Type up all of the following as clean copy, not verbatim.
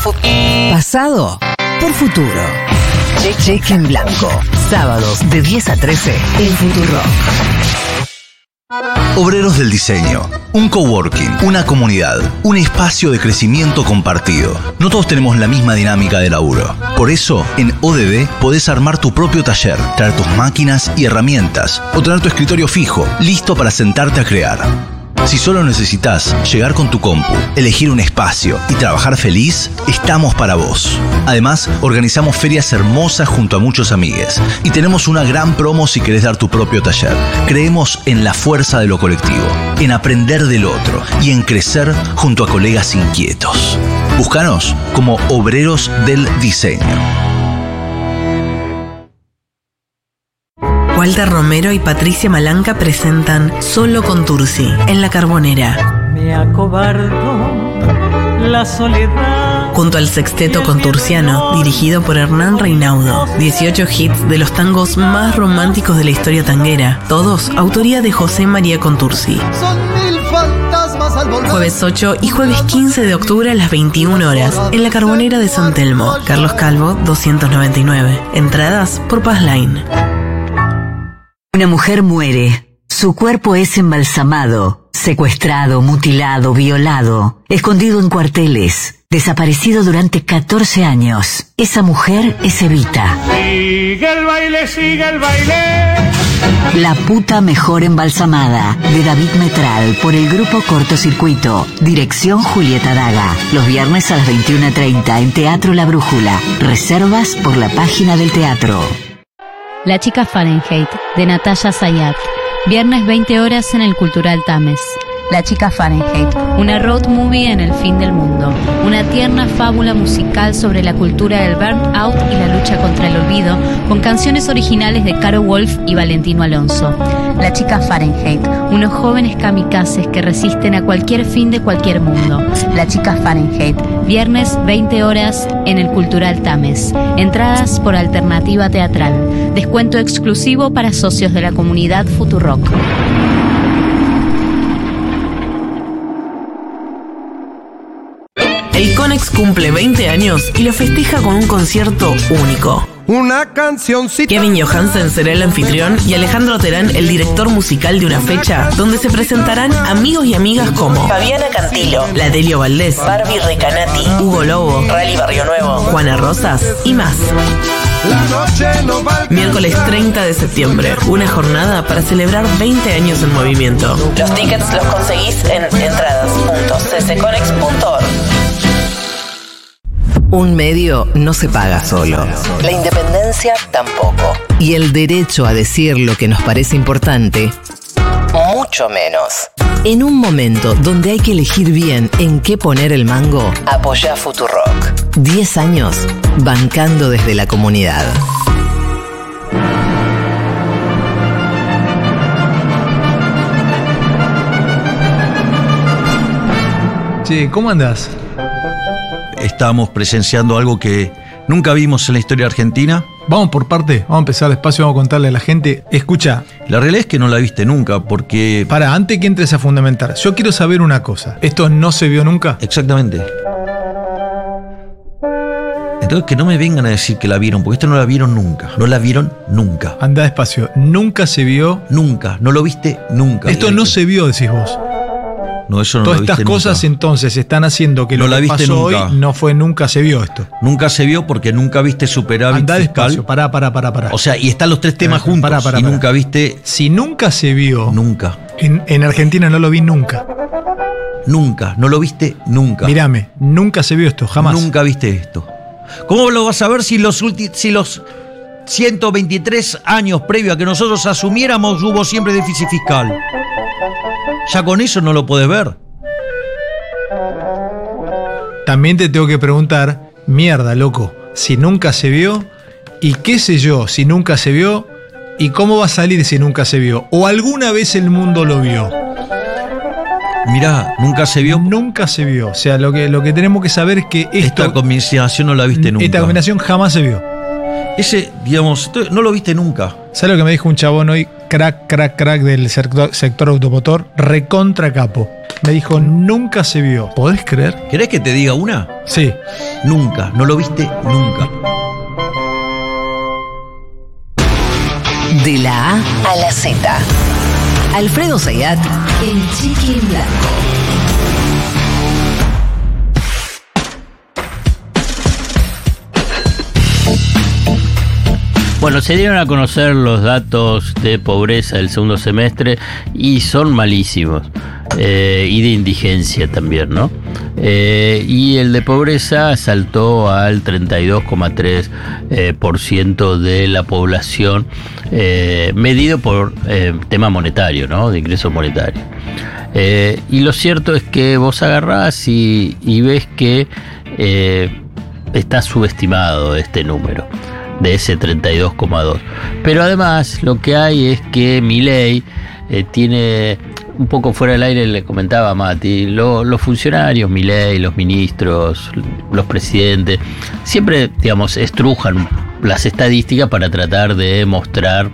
Pasado por futuro. Cheque en blanco. Sábados de 10 a 13 en Futurock. Obreros del Diseño, un coworking, una comunidad, un espacio de crecimiento compartido. No todos tenemos la misma dinámica de laburo. Por eso, en ODB podés armar tu propio taller, traer tus máquinas y herramientas, o tener tu escritorio fijo, listo para sentarte a crear. Si solo necesitas llegar con tu compu, elegir un espacio y trabajar feliz, estamos para vos. Además, organizamos ferias hermosas junto a muchos amigues y tenemos una gran promo si querés dar tu propio taller. Creemos en la fuerza de lo colectivo, en aprender del otro y en crecer junto a colegas inquietos. Búscanos como Obreros del Diseño. Walter Romero y Patricia Malanca presentan Solo con Tursi en La Carbonera. Me acobardo la soledad. Junto al sexteto contursiano, dirigido por Hernán Reinaudo. 18 hits de los tangos más románticos de la historia tanguera. Todos autoría de José María Contursi. Son 1000 fantasmas al volver. Jueves 8 y jueves 15 de octubre a las 21 horas en La Carbonera de San Telmo. Carlos Calvo, 299. Entradas por Passline. Una mujer muere. Su cuerpo es embalsamado, secuestrado, mutilado, violado, escondido en cuarteles, desaparecido durante 14 años. Esa mujer es Evita. Sigue el baile, sigue el baile. La puta mejor embalsamada, de David Metral, por el grupo Cortocircuito. Dirección Julieta Daga. Los viernes a las 21:30 en Teatro La Brújula. Reservas por la página del teatro. La chica Fahrenheit, de Natalia Zayat. Viernes 20 horas en el Cultural Tames. La chica Fahrenheit, una road movie en el fin del mundo. Una tierna fábula musical sobre la cultura del burnout y la lucha contra el olvido, con canciones originales de Caro Wolf y Valentino Alonso. La chica Fahrenheit, unos jóvenes kamikazes que resisten a cualquier fin de cualquier mundo. La chica Fahrenheit, viernes 20 horas en el Cultural Tames. Entradas por alternativa teatral. Descuento exclusivo para socios de la comunidad Futurock. El Conex cumple 20 años y lo festeja con un concierto único. Una cancioncita. Kevin Johansen será el anfitrión y Alejandro Terán el director musical de una fecha donde se presentarán amigos y amigas como Fabiana Cantilo, Ladelio Valdés, Barbie Recanati, Hugo Lobo, Rally Barrio Nuevo, Juana Rosas y más. La noche no va. Miércoles 30 de septiembre, una jornada para celebrar 20 años en movimiento. Los tickets los conseguís en entradas.ccconex.org. Un medio no se paga solo. La independencia tampoco. Y el derecho a decir lo que nos parece importante, Mucho menos. en un momento donde hay que elegir bien en qué poner el mango. Apoyá Futurock. 10 años bancando desde la comunidad. Che, ¿cómo andás? Estamos presenciando algo que nunca vimos en la historia argentina. Vamos por parte, vamos a empezar despacio, vamos a contarle a la gente. Escucha. La realidad es que no la viste nunca, porque... Para, antes que entres a fundamentar, yo quiero saber una cosa. ¿Esto no se vio nunca? Exactamente. Entonces que no me vengan a decir que la vieron, porque esto no la vieron nunca. No la vieron nunca. Anda despacio, nunca se vio. Nunca, no lo viste nunca. Esto no se vio, decís vos. No, eso no Todas lo viste estas cosas nunca. entonces están haciendo que No lo la que viste pasó nunca. hoy no fue nunca se vio esto. Nunca se vio porque nunca viste superávit Andá fiscal. despacio, pará. O sea, y están los tres temas juntos. Pará. Y nunca viste... Si nunca se vio, Nunca. en Argentina no lo vi nunca. Nunca. No lo viste nunca. Mírame, nunca se vio esto, jamás. Nunca viste esto. ¿Cómo lo vas a ver si los 123 años previo a que nosotros asumiéramos hubo siempre déficit fiscal? Ya con eso no lo podés ver. También te tengo que preguntar, mierda, loco, si nunca se vio, y qué sé yo, si nunca se vio, y cómo va a salir si nunca se vio, o alguna vez el mundo lo vio. Mirá, nunca se vio. Nunca se vio. O sea, lo que tenemos que saber es que Esta combinación no la viste nunca. esta combinación jamás se vio. Ese, digamos, no lo viste nunca. ¿Sabes lo que me dijo un chabón hoy? crack del sector automotor, recontra capo. Me dijo, nunca se vio. ¿Podés creer? ¿Querés que te diga una? Sí. Nunca, no lo viste nunca. De la A a la Z. Alfredo Zayat en Chiqui en Blanco. Bueno, se dieron a conocer los datos de pobreza del segundo semestre y son malísimos. Y de indigencia también, ¿no? Y el de pobreza saltó al 32,3% de la población, medido por tema monetario, ¿no? De ingresos monetarios. Y lo cierto es que vos agarrás y ves que está subestimado este número, de ese 32,2. Pero además lo que hay es que Milei tiene, un poco fuera del aire le comentaba a Mati, los funcionarios, Milei, los ministros, los presidentes, siempre, digamos, estrujan las estadísticas para tratar de mostrar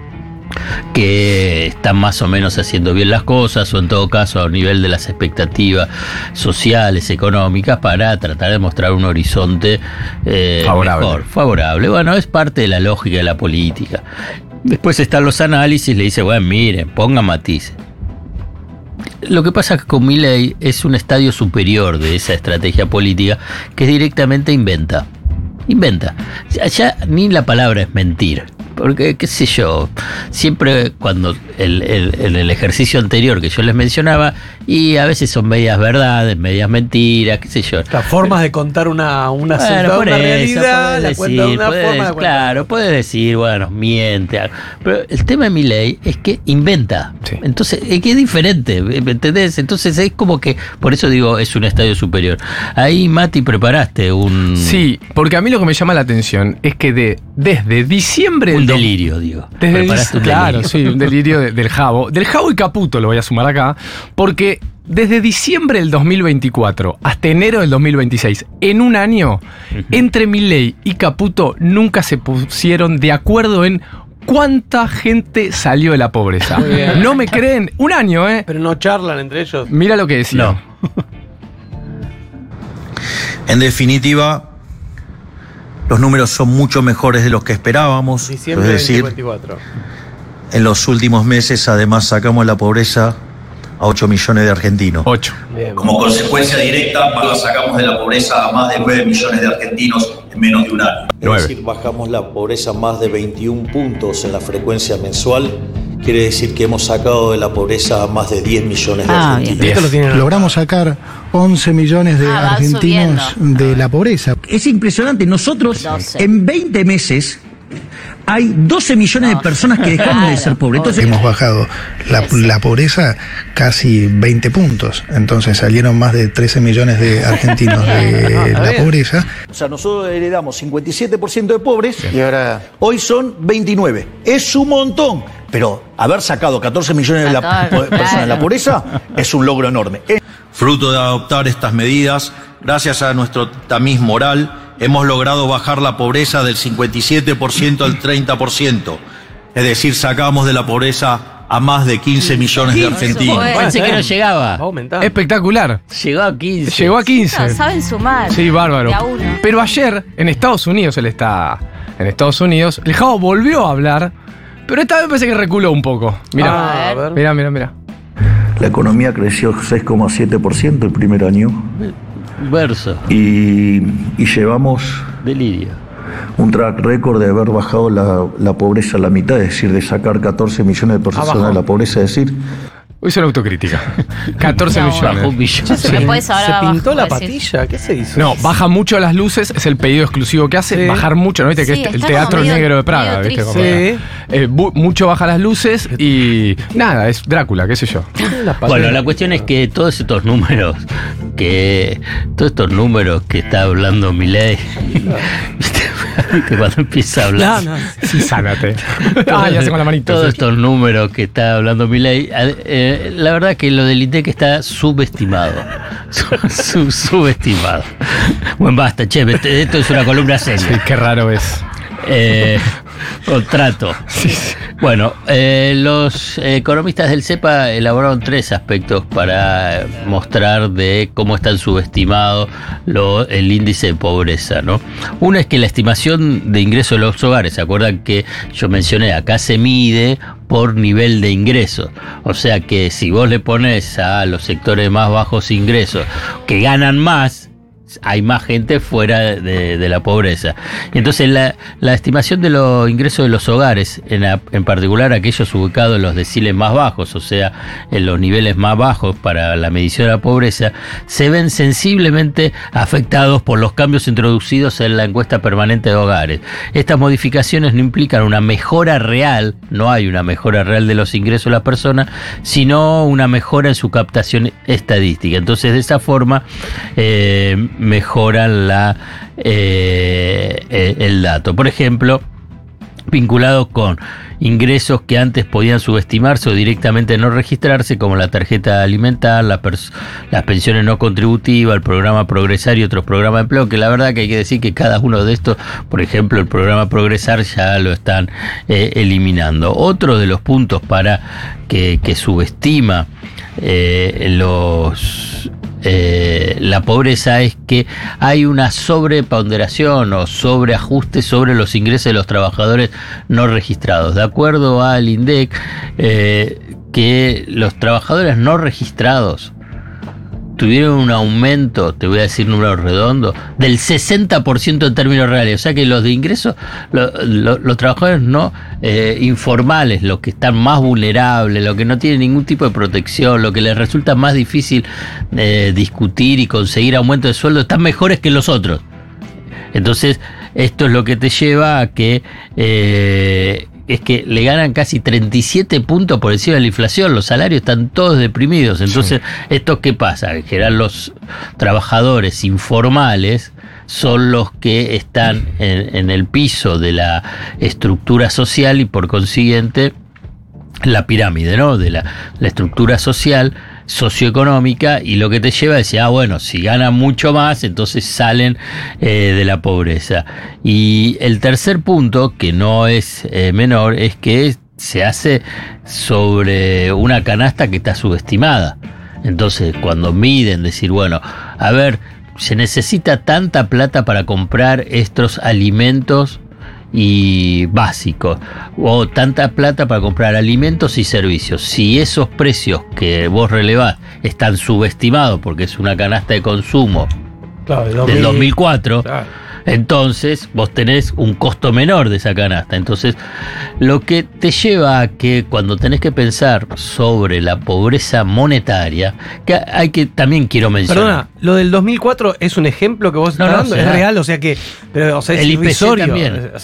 que están más o menos haciendo bien las cosas, o en todo caso a nivel de las expectativas sociales, económicas, para tratar de mostrar un horizonte favorable. Bueno, es parte de la lógica de la política. Después están los análisis, le dice, bueno, miren, pongan matices. Lo que pasa es que con Milei es un estadio superior de esa estrategia política, que es directamente inventa. Ya ni la palabra es mentir. Porque, qué sé yo, siempre cuando en el ejercicio anterior que yo les mencionaba, y a veces son medias verdades, medias mentiras, qué sé yo. Las formas de contar una realidad, la cuenta de una forma. Claro, puedes decir, bueno, miente. Pero el tema de Milei es que inventa. Sí. Entonces, es que es diferente, ¿me entendés? Entonces es como que, por eso digo, es un estadio superior. Ahí, Mati, preparaste un... Sí, porque a mí lo que me llama la atención es que desde diciembre... Un delirio, digo. Claro, sí, un delirio del Jabo. Del Jabo y Caputo lo voy a sumar acá, porque desde diciembre del 2024 hasta enero del 2026, en un año, entre Milei y Caputo nunca se pusieron de acuerdo en cuánta gente salió de la pobreza. ¿No me creen? Un año, ¿eh? Pero no charlan entre ellos. Mira lo que decía. No. En definitiva, los números son mucho mejores de los que esperábamos. Diciembre del 2024. En los últimos meses, además, sacamos la pobreza a 8 millones de argentinos. 8. Bien. Como consecuencia directa, sacamos de la pobreza a más de 9 millones de argentinos en menos de un año. 9. Es decir, bajamos la pobreza más de 21 puntos en la frecuencia mensual. Quiere decir que hemos sacado de la pobreza a más de 10 millones de argentinos. Logramos sacar 11 millones de argentinos de la pobreza. Es impresionante. Nosotros, en 20 meses, hay 12 millones de personas que dejaron de ser pobres. Entonces, hemos bajado la pobreza casi 20 puntos. Entonces salieron más de 13 millones de argentinos de la pobreza. O sea, nosotros heredamos 57% de pobres y ahora hoy son 29. Es un montón. Pero haber sacado 14 millones de personas de la pobreza es un logro enorme. Fruto de adoptar estas medidas, gracias a nuestro tamiz moral, hemos logrado bajar la pobreza del 57% al 30%. Es decir, sacamos de la pobreza a más de 15 millones de argentinos. Pensé que no llegaba. Espectacular. Llegó a 15. Llegó a 15. No, saben sumar. Sí, bárbaro. Pero ayer, en Estados Unidos, el Jabo volvió a hablar, pero esta vez parece que reculó un poco. Mirá, mirá. La economía creció 6,7% el primer año. Verso. Y llevamos delirio. Un track récord de haber bajado la pobreza a la mitad, es decir, de sacar 14 millones de personas de la pobreza, es decir... Hizo la autocrítica. 14 millones. ¿Se pintó la patilla? ¿Qué se hizo? No, baja mucho las luces, es el pedido exclusivo que hace. Bajar mucho, ¿no? ¿Viste? Que el teatro negro de Praga, ¿viste? Mucho baja las luces y nada, es Drácula, qué sé yo. Bueno, la cuestión es que todos estos números que está hablando Milei, ¿viste? Cuando empieza a hablar. Sí, sánate. Ya sé con la manita. Todos estos números que está hablando Milei, la verdad que lo del INDEC está subestimado. Subestimado. Bueno, basta, che, esto es una columna seria. Sí, qué raro es. Contrato. Bueno, los economistas del CEPA elaboraron 3 aspectos para mostrar de cómo están subestimados el índice de pobreza, ¿no? Uno es que la estimación de ingresos de los hogares, ¿se acuerdan que yo mencioné? Acá se mide por nivel de ingresos. O sea que si vos le pones a los sectores de más bajos ingresos que ganan más, hay más gente fuera de la pobreza. Entonces la estimación de los ingresos de los hogares, en particular aquellos ubicados en los deciles más bajos, o sea, en los niveles más bajos para la medición de la pobreza, se ven sensiblemente afectados por los cambios introducidos en la encuesta permanente de hogares. Estas modificaciones no implican una mejora real, no hay una mejora real de los ingresos de las personas, sino una mejora en su captación estadística. Entonces, de esa forma, mejoran el dato. Por ejemplo, vinculados con ingresos que antes podían subestimarse o directamente no registrarse, como la tarjeta alimentar, las pensiones no contributivas, el programa Progresar y otros programas de empleo, que la verdad que hay que decir que cada uno de estos, por ejemplo, el programa Progresar ya lo están eliminando. Otro de los puntos para que subestima la pobreza es que hay una sobreponderación o sobreajuste sobre los ingresos de los trabajadores no registrados. De acuerdo al INDEC, que los trabajadores no registrados tuvieron un aumento, te voy a decir números redondos, del 60% en términos reales. O sea que los de ingresos, los trabajadores no informales, los que están más vulnerables, los que no tienen ningún tipo de protección, lo que les resulta más difícil discutir y conseguir aumento de sueldo, están mejores que los otros. Entonces, esto es lo que te lleva a que es que le ganan casi 37 puntos por encima de la inflación. Los salarios están todos deprimidos. Entonces, ¿esto qué pasa? En general, los trabajadores informales son los que están en el piso de la estructura social y, por consiguiente, la pirámide, ¿no? De la estructura social, socioeconómica, y lo que te lleva a decir, bueno, si ganan mucho más, entonces salen de la pobreza. Y el tercer punto, que no es menor, es que se hace sobre una canasta que está subestimada. Entonces, cuando miden, decir, bueno, a ver, se necesita tanta plata para comprar estos alimentos y básicos, o tanta plata para comprar alimentos y servicios. Si esos precios que vos relevás están subestimados porque es una canasta de consumo del 2004, entonces vos tenés un costo menor de esa canasta. Entonces, lo que te lleva a que cuando tenés que pensar sobre la pobreza monetaria, que hay que, también quiero mencionar. Perdona, lo del 2004 es un ejemplo que vos estás dando, es real, o sea que, pero, o sea, es el IPC irrisorio. También.